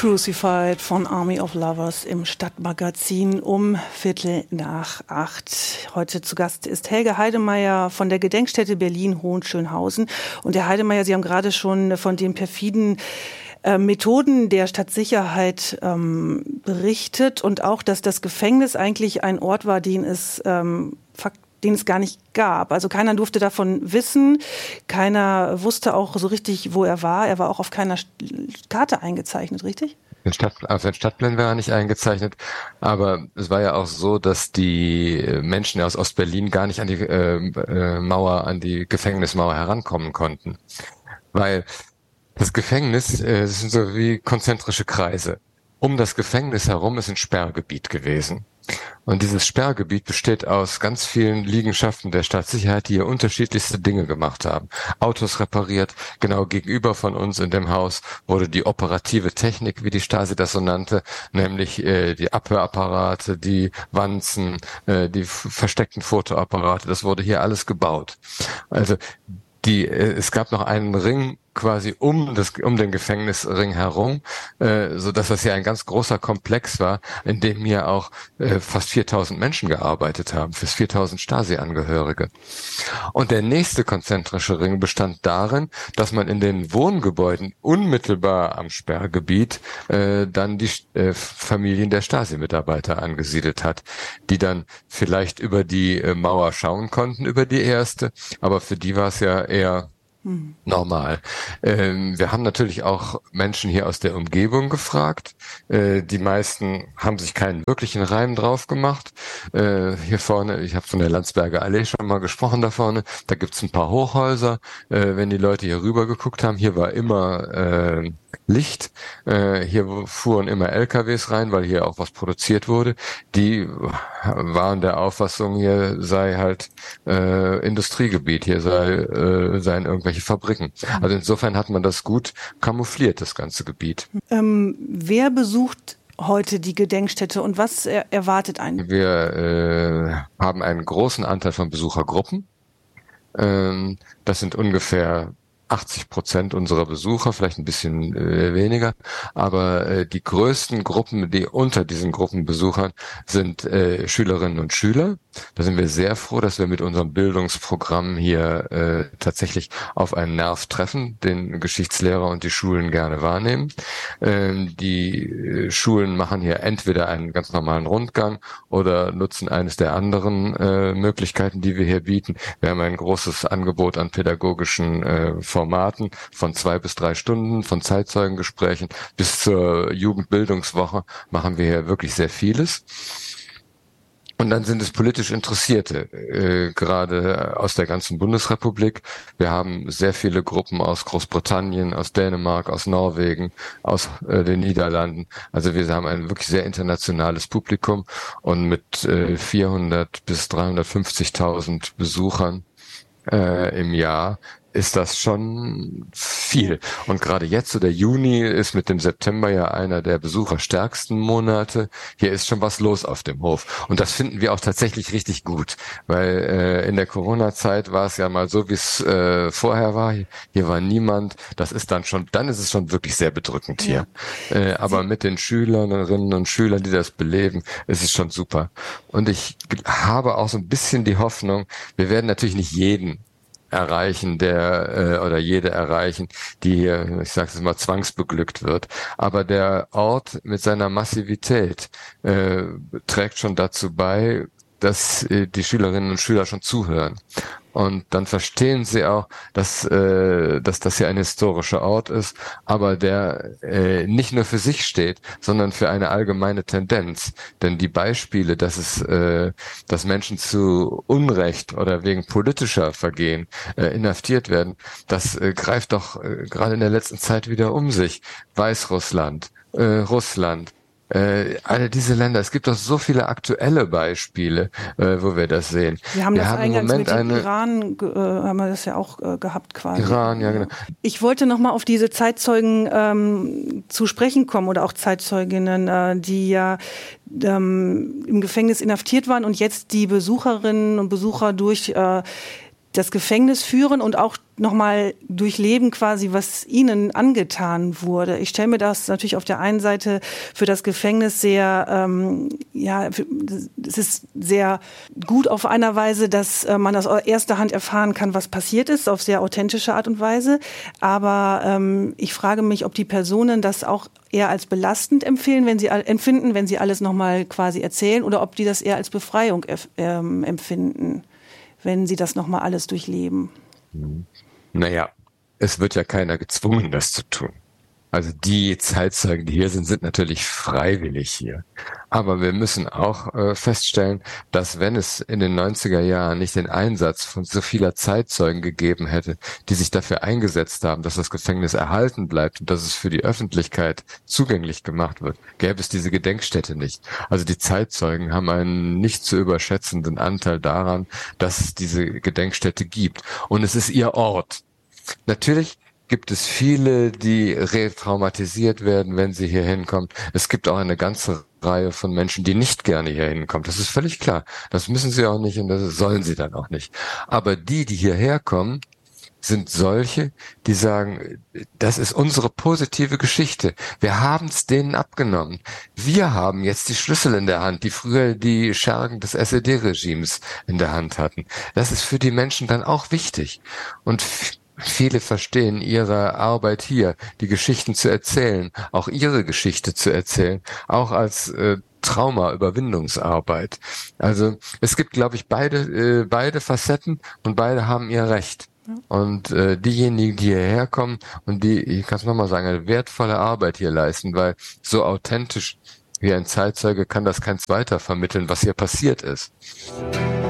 Crucified von Army of Lovers im Stadtmagazin um 7:15. Heute zu Gast ist Helge Heidemeyer von der Gedenkstätte Berlin-Hohenschönhausen. Und Herr Heidemeyer, Sie haben gerade schon von den perfiden Methoden der Stadtsicherheit berichtet und auch, dass das Gefängnis eigentlich ein Ort war, den es gar nicht gab. Also keiner durfte davon wissen. Keiner wusste auch so richtig, wo er war. Er war auch auf keiner Karte eingezeichnet, richtig? Auf den Stadtplänen war er nicht eingezeichnet. Aber es war ja auch so, dass die Menschen aus Ostberlin gar nicht an die an die Gefängnismauer herankommen konnten. Weil das Gefängnis sind so wie konzentrische Kreise. Um das Gefängnis herum ist ein Sperrgebiet gewesen. Und dieses Sperrgebiet besteht aus ganz vielen Liegenschaften der Stadtsicherheit, die hier unterschiedlichste Dinge gemacht haben. Autos repariert, genau gegenüber von uns in dem Haus wurde die operative Technik, wie die Stasi das so nannte, nämlich die Abhörapparate, die Wanzen, die versteckten Fotoapparate, das wurde hier alles gebaut. Also es gab noch einen Ring quasi um den Gefängnisring herum, so dass das ja ein ganz großer Komplex war, in dem hier auch fast 4.000 Menschen gearbeitet haben, für 4.000 Stasi-Angehörige. Und der nächste konzentrische Ring bestand darin, dass man in den Wohngebäuden unmittelbar am Sperrgebiet dann die Familien der Stasi-Mitarbeiter angesiedelt hat, die dann vielleicht über die Mauer schauen konnten, über die erste, aber für die war es ja eher normal. Wir haben natürlich auch Menschen hier aus der Umgebung gefragt. Die meisten haben sich keinen wirklichen Reim drauf gemacht. Hier vorne, ich habe von der Landsberger Allee schon mal gesprochen da vorne, da gibt's ein paar Hochhäuser. Wenn die Leute hier rüber geguckt haben, hier war immer Licht. Hier fuhren immer LKWs rein, weil hier auch was produziert wurde. Die waren der Auffassung, hier sei halt Industriegebiet, hier seien irgendwelche Fabriken. Also insofern hat man das gut kamoufliert, das ganze Gebiet. Wer besucht heute die Gedenkstätte und was erwartet einen? Wir haben einen großen Anteil von Besuchergruppen. Das sind ungefähr 80% unserer Besucher, vielleicht ein bisschen weniger, aber die größten Gruppen, die unter diesen Gruppenbesuchern sind Schülerinnen und Schüler. Da sind wir sehr froh, dass wir mit unserem Bildungsprogramm hier tatsächlich auf einen Nerv treffen, den Geschichtslehrer und die Schulen gerne wahrnehmen. Die Schulen machen hier entweder einen ganz normalen Rundgang oder nutzen eines der anderen Möglichkeiten, die wir hier bieten. Wir haben ein großes Angebot an pädagogischen Formaten von 2 bis 3 Stunden, von Zeitzeugengesprächen bis zur Jugendbildungswoche machen wir hier wirklich sehr vieles. Und dann sind es politisch Interessierte, gerade aus der ganzen Bundesrepublik. Wir haben sehr viele Gruppen aus Großbritannien, aus Dänemark, aus Norwegen, aus den Niederlanden. Also wir haben ein wirklich sehr internationales Publikum und mit 400 bis 350.000 Besuchern im Jahr ist das schon viel. Und gerade jetzt, so der Juni ist mit dem September ja einer der besucherstärksten Monate. Hier ist schon was los auf dem Hof. Und das finden wir auch tatsächlich richtig gut. Weil in der Corona-Zeit war es ja mal so, wie es vorher war. Hier war niemand. Dann ist es schon wirklich sehr bedrückend hier. Ja. Aber mit den Schülerinnen und Schülern, die das beleben, ist es schon super. Und ich habe auch so ein bisschen die Hoffnung, wir werden natürlich nicht jeden erreichen, oder jede erreichen, die hier, ich sage es mal, zwangsbeglückt wird. Aber der Ort mit seiner Massivität trägt schon dazu bei, dass die Schülerinnen und Schüler schon zuhören. Und dann verstehen sie auch, dass das hier ein historischer Ort ist, aber der nicht nur für sich steht, sondern für eine allgemeine Tendenz. Denn die Beispiele, dass Menschen zu Unrecht oder wegen politischer Vergehen inhaftiert werden, das greift doch gerade in der letzten Zeit wieder um sich. Weißrussland, Russland, alle diese Länder, es gibt doch so viele aktuelle Beispiele, wo wir das sehen. Wir haben eingangs mit dem Iran, haben wir das ja auch gehabt quasi. Iran, ja genau. Ich wollte nochmal auf diese Zeitzeugen zu sprechen kommen oder auch Zeitzeuginnen, die ja im Gefängnis inhaftiert waren und jetzt die Besucherinnen und Besucher durch das Gefängnis führen und auch nochmal durchleben quasi, was ihnen angetan wurde. Ich stelle mir das natürlich auf der einen Seite für das Gefängnis sehr, es ist sehr gut auf einer Weise, dass man aus erster Hand erfahren kann, was passiert ist, auf sehr authentische Art und Weise. Aber ich frage mich, ob die Personen das auch eher als belastend empfinden, wenn sie alles nochmal quasi erzählen, oder ob die das eher als Befreiung empfinden, wenn sie das nochmal alles durchleben. Naja, es wird ja keiner gezwungen, das zu tun. Also die Zeitzeugen, die hier sind, sind natürlich freiwillig hier. Aber wir müssen auch feststellen, dass wenn es in den 90er Jahren nicht den Einsatz von so vieler Zeitzeugen gegeben hätte, die sich dafür eingesetzt haben, dass das Gefängnis erhalten bleibt und dass es für die Öffentlichkeit zugänglich gemacht wird, gäbe es diese Gedenkstätte nicht. Also die Zeitzeugen haben einen nicht zu überschätzenden Anteil daran, dass es diese Gedenkstätte gibt. Und es ist ihr Ort. Natürlich gibt es viele, die retraumatisiert werden, wenn sie hier hinkommen. Es gibt auch eine ganze Reihe von Menschen, die nicht gerne hier hinkommen. Das ist völlig klar. Das müssen sie auch nicht und das sollen sie dann auch nicht. Aber die hierher kommen, sind solche, die sagen, das ist unsere positive Geschichte. Wir haben es denen abgenommen. Wir haben jetzt die Schlüssel in der Hand, die früher die Schergen des SED-Regimes in der Hand hatten. Das ist für die Menschen dann auch wichtig. Und viele verstehen ihre Arbeit hier, die Geschichten zu erzählen, auch ihre Geschichte zu erzählen, auch als Trauma-Überwindungsarbeit. Also es gibt, glaube ich, beide Facetten und beide haben ihr Recht. Und diejenigen, die hierher kommen und die, ich kann es nochmal sagen, eine wertvolle Arbeit hier leisten, weil so authentisch wie ein Zeitzeuge kann das kein zweiter vermitteln, was hier passiert ist.